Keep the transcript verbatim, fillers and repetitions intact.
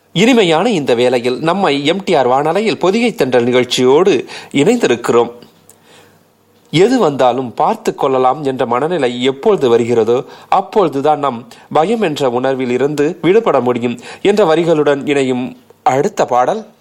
இனிமையான இந்த வேளையில் நம்மை எம்டிஆர் வானலையில் பொதிகை தென்றல் நிகழ்ச்சியோடு இணைந்திருக்கிறோம். எது வந்தாலும் பார்த்து கொள்ளலாம் என்ற மனநிலை எப்பொழுது வருகிறதோ அப்பொழுதுதான் நம் பயம் என்ற உணர்வில் இருந்து விடுபட முடியும் என்ற வரிகளுடன் இணையும் அடுத்த பாடல்